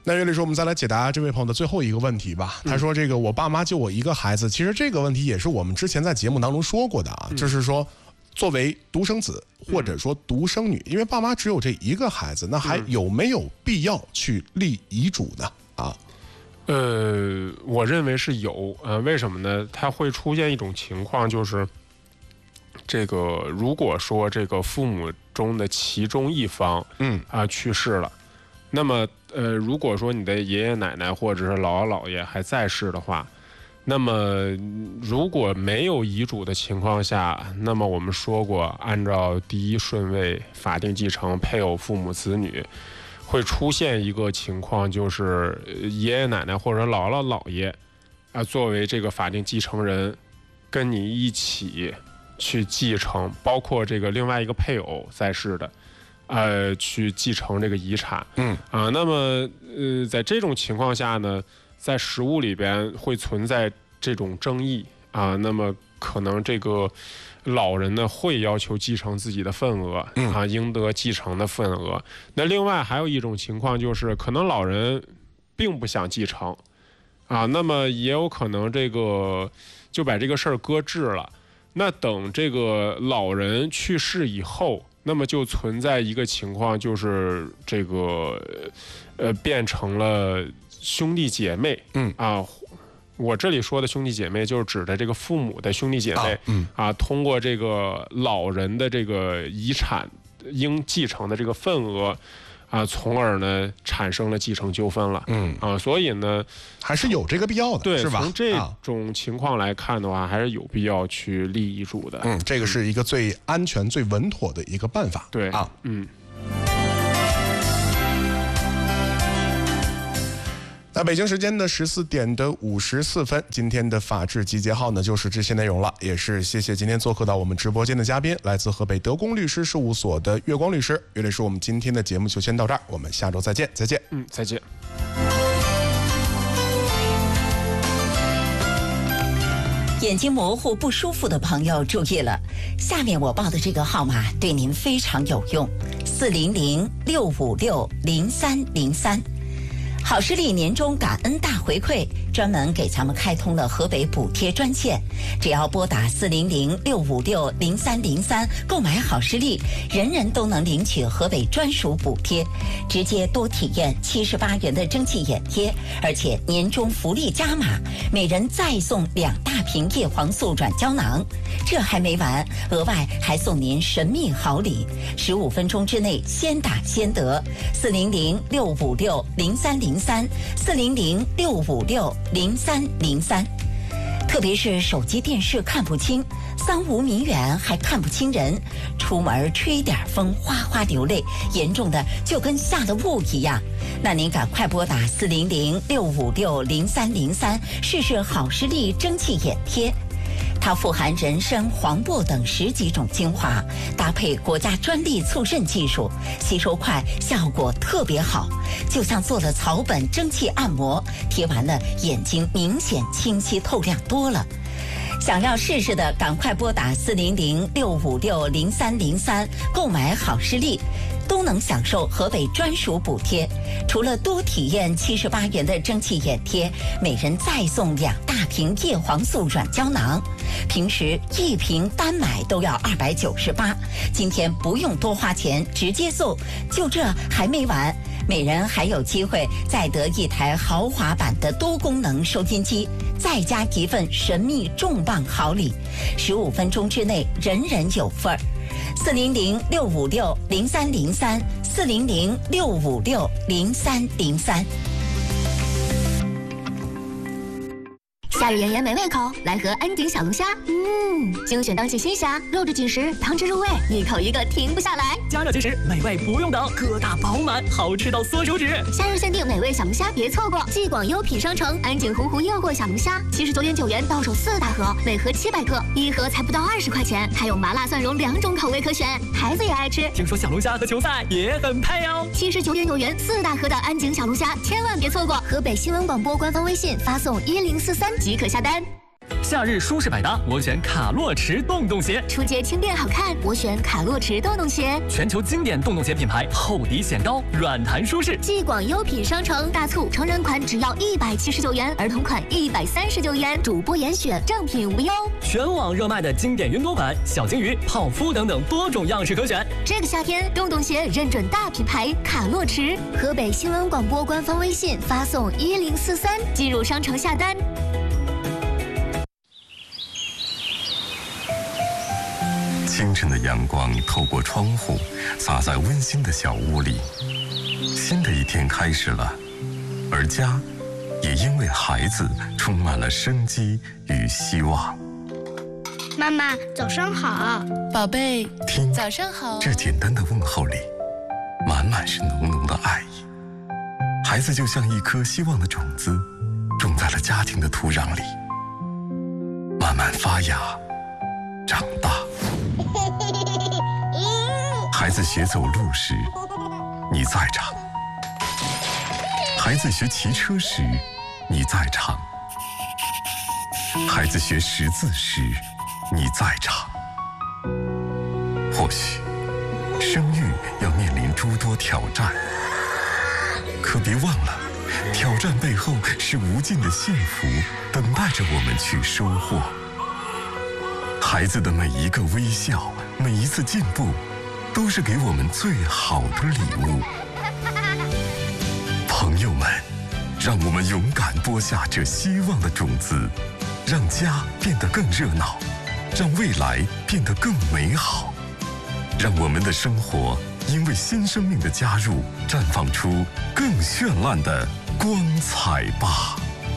那岳律师，我们再来解答这位朋友的最后一个问题吧。他说：“这个我爸妈就我一个孩子，其实这个问题也是我们之前在节目当中说过的啊，就是说，作为独生子或者说独生女，因为爸妈只有这一个孩子，那还有没有必要去立遗嘱呢？啊？” 我认为是有。为什么呢？它会出现一种情况，就是这个如果说这个父母中的其中一方去世了，那么如果说你的爷爷奶奶或者是姥姥姥爷还在世的话，那么如果没有遗嘱的情况下，那么我们说过，按照第一顺位法定继承配偶、父母、子女，会出现一个情况，就是爷爷奶奶或者姥姥姥爷作为这个法定继承人，跟你一起去继承，包括这个另外一个配偶在世的。去继承这个遗产，那么在这种情况下呢，在实务里边会存在这种争议那么可能这个老人呢会要求继承自己的份额应得继承的份额。那另外还有一种情况就是，可能老人并不想继承那么也有可能这个就把这个事儿搁置了。那等这个老人去世以后，那么就存在一个情况，就是这个变成了兄弟姐妹我这里说的兄弟姐妹，就是指的这个父母的兄弟姐妹通过这个老人的这个遗产应继承的这个份额从而呢产生了继承纠纷了所以呢还是有这个必要的， 对， 是吧？ 从这种情况来看的话，还是有必要去立遗嘱的这个是一个最安全最稳妥的一个办法， 对那北京时间的14点54分，今天的法治集结号呢就是这些内容了，也是谢谢今天做客到我们直播间的嘉宾，来自河北德公律师事务所的岳光律师。岳律师，我们今天的节目就先到这儿，我们下周再见，再见。 再见。 眼睛模糊不舒服的朋友注意了，下面我报的这个号码对您非常有用，400-656-0303。好视力年终感恩大回馈，专门给咱们开通了河北补贴专线，只要拨打400-656-0303购买好视力，人人都能领取河北专属补贴，直接多体验78元的蒸汽眼贴，而且年终福利加码，每人再送2大瓶叶黄素软胶囊。这还没完，额外还送您神秘好礼，15分钟之内先打先得，400-656-0303，400-656-0303。特别是手机电视看不清，3、5米远还看不清人，出门吹点风哗哗流泪，严重的就跟下了雾一样。那您赶快拨打400-656-0303试试好视力蒸汽眼贴。它富含人参、黄柏等10几种精华，搭配国家专利促渗技术，吸收快，效果特别好，就像做了草本蒸汽按摩，贴完了眼睛明显清晰透亮多了。想要试试的，赶快拨打400-656-0303购买好视力，都能享受河北专属补贴。除了多体验78元的蒸汽眼贴，每人再送2大瓶叶黄素软胶囊。平时1瓶单买都要298，今天不用多花钱，直接送。就这还没完，每人还有机会再得1台豪华版的多功能收音机，再加一份神秘重磅好礼，15分钟之内人人有份儿。400-656-0303，400-656-0303。 夏日炎炎美胃口，来盒安井小龙虾。精选当季新虾，肉质紧实，汤汁入味，一口一个停不下来。 加热即食，美味不用等，个大饱满，好吃到缩手指。 夏日限定美味小龙虾，别错过！继广优品商城安井鸿鹄诱惑小龙虾，79.9元到手4大盒，每盒700克，一盒才不到20块钱，还有麻辣蒜蓉2种口味可选，孩子也爱吃。 听说小龙虾和球赛也很配哦。 79.9元4大盒的安井小龙虾，千万别错过！河北新闻广播官方微信发送1043即可下单。 夏日舒适百搭，我选卡洛驰洞洞鞋。 出街轻便好看，我选卡洛驰洞洞鞋。 全球经典洞洞鞋品牌，厚底显高，软弹舒适。 继广优品商城大促，成人款只要179元，儿童款139元，主播严选，正品无忧。 全网热卖的经典云朵款、小金鱼、泡芙等等多种样式可选。 这个夏天，洞洞鞋认准大品牌卡洛驰。河北新闻广播官方微信发送1043，进入商城下单。 清晨的阳光透过窗户，洒在温馨的小屋里。新的一天开始了，而家也因为孩子充满了生机与希望。 妈妈，早上好， 宝贝。 听， 早上好。 这简单的问候里，满满是浓浓的爱意。孩子就像一颗希望的种子，种在了家庭的土壤里，慢慢发芽，长大。孩子学走路时，你在场；孩子学骑车时，你在场；孩子学识字时，你在场。或许生育要面临诸多挑战，可别忘了，挑战背后是无尽的幸福等待着我们去收获。孩子的每一个微笑，每一次进步，都是给我们最好的礼物。朋友们，让我们勇敢播下这希望的种子，让家变得更热闹，让未来变得更美好，让我们的生活因为新生命的加入，绽放出更绚烂的光彩吧。